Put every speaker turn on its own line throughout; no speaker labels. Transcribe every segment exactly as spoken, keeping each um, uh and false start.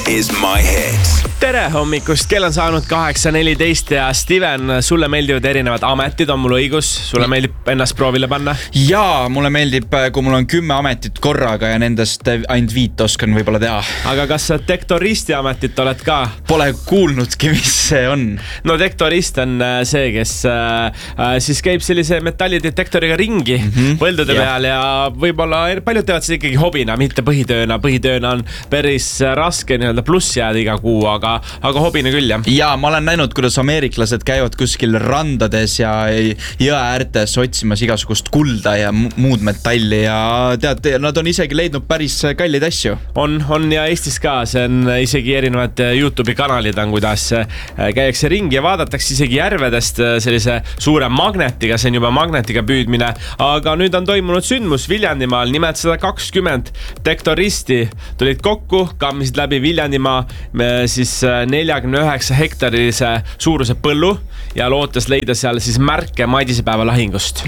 is my hit.
Tere hommikust, kell on saanud kaheksa neliteist ja Steven, sulle meeldivad erinevad ametid, on mul õigus? Sulle meeldib ennast proovile panna?
Jaa, mulle meeldib, kui mul on kümme ametit korraga ja nendest ainult viit oskan võib-olla teha.
Aga kas sa tektoristi ametit oled ka?
Pole kuulnudki, mis see on.
No tektorist on see, kes äh, siis käib sellise metallidetektoriga ringi mm-hmm. põldude yeah. peal ja võib-olla paljud teevad seda ikkagi hobina, mitte põhitööna. Põhitööna on päris raske nii-öelda pluss jääda iga kuu, aga aga hobine küll, jah?
Jaa, ma olen näinud, kuidas ameeriklased käivad kuskil randades ja jõe äärtes otsimas igasugust kulda ja muud metalli ja tead, nad on isegi leidnud päris kallid asju.
On, on ja Eestis ka, see on isegi erinevad YouTube'i kanalid on, kuidas käiakse ringi ja vaadatakse isegi järvedest sellise suure magnetiga, see on juba magnetiga püüdmine, aga nüüd on toimunud sündmus Viljandimaal, nimelt sada kakskümmend tektoristi tulid kokku, kammisid läbi Viljandimaa, siis neljakümne üheksa hektarilise suuruse põllu ja lootes leida seal siis märke maidisepäeva lahingust.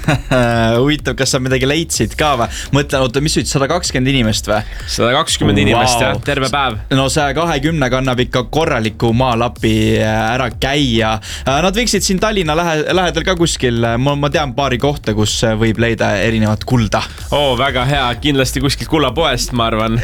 Huvitav, kas sa midagi leidsid ka või? Mõtlen, oota, mis nüüd, sada kakskümmend inimest või?
sada kakskümmend wow. inimest, jah, terve päev.
No saja kahekümne kannab ikka korraliku maalapi ära käia. Nad võiksid siin Tallinna lähe, lähedal ka kuskil, ma, ma tean paari kohta, kus võib leida erinevat kulda.
Oo, väga hea, kindlasti kuskil kullapoest, ma arvan.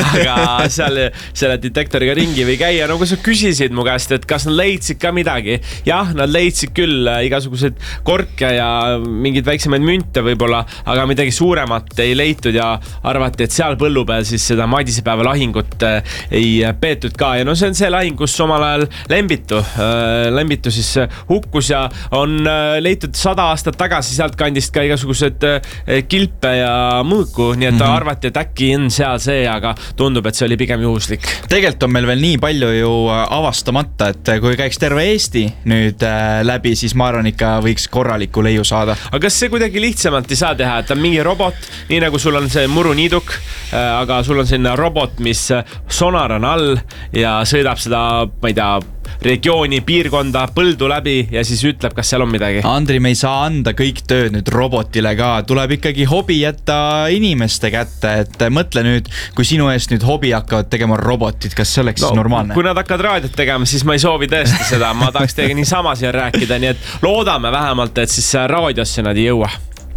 Aga seal selle detektoriga ringi või käia, no kui sa küsisid mu käest, et kas nad leidsid ka midagi. Jah, nad leidsid küll igasugused korke ja mingid väiksemaid münte võib-olla, aga midagi suuremat ei leitud ja arvati, et seal põllu peal siis seda maidisepäeva lahingut ei peetud ka. Ja no see on see lahing, kus omal ajal Lembitu, Lembitu siis hukkus ja on leitud sada aastat tagasi sealt kandist ka igasugused kilpe ja mõõku, nii et mm-hmm. arvati, et äkki on seal see, aga tundub, et see oli pigem juhuslik.
Tegelikult on meil veel nii palju ju avastamata, et kui käiks terve Eesti nüüd läbi, siis ma arvan ikka võiks korraliku leiu saada.
Aga kas see kuidagi lihtsamalt ei saa teha, et on mingi robot, nii nagu sul on see muruniiduk, aga sul on selline robot, mis sonar on all ja sõidab seda, ma ei tea, regiooni, piirkonda, põldu läbi ja siis ütleb, kas seal on midagi.
Andri, me ei saa anda kõik tööd nüüd robotile ka, tuleb ikkagi hobi jätta inimeste kätte, et mõtle nüüd, kui sinu eest nüüd hobi hakkavad tegema robotid, kas see oleks no, normaalne?
Kui nad hakkavad raadiot tegema, siis ma ei soovi tõesti seda, ma tahaks teiega nii sama siin rääkida, nii et loodame vähemalt, et siis raadiosse nad ei jõua.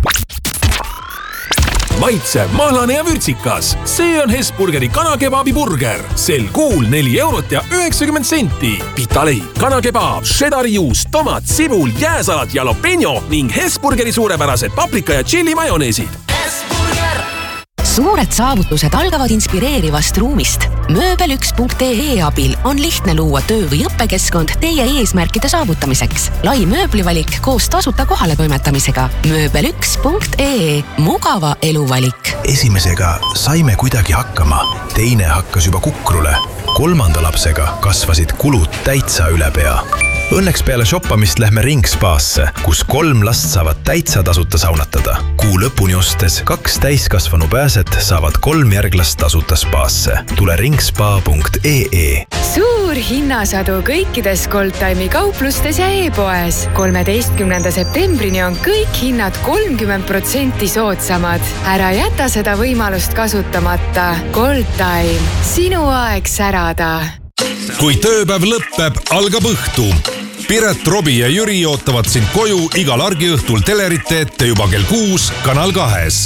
Maitse, mahlane ja vürtsikas. See on Hesburgeri kanakebabi burger. Sel kuul neli eurot ja üheksakümmend senti. Pitaleid, kanakebab, cheddari juus, tomat, sibul, jääsalat, jalapeno ning Hesburgeri suurepärased paprika ja chili majoneesid.
Suured saavutused algavad inspireerivast ruumist. mööbel üks punkt ee abil on lihtne luua töö- või õppekeskkond teie eesmärkide saavutamiseks. Lai mööblivalik koos tasuta kohale toimetamisega. mööbel üks punkt ee. Mugava eluvalik.
Esimesega saime kuidagi hakkama. Teine hakkas juba kukrule. Kolmanda lapsega kasvasid kulud täitsa üle pea. Õnneks peale shoppamist lähme Ringspaasse, kus kolm last saavad täitsa tasuta saunatada. Kuu lõpuni ostes kaks täiskasvanu pääset saavad kolm järglast tasuta spaasse. Tule ringspa punkt ee.
Suur hinnasadu kõikides Goldtime'i kauplustes ja e-poes. kolmeteistkümnenda septembrini on kõik hinnad kolmkümmend protsenti soodsamad. Ära jäta seda võimalust kasutamata. Goldtime. Sinu aeg särada.
Kui tööpäev lõppeb, algab õhtu. Piret, Robi ja Jüri ootavad sind koju igal argiõhtul telerite ette juba kell kuus Kanal kahes.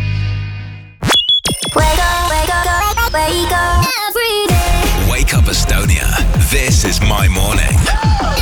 Wake up, wake up, wake up every day.
Wake up Estonia. This is my morning.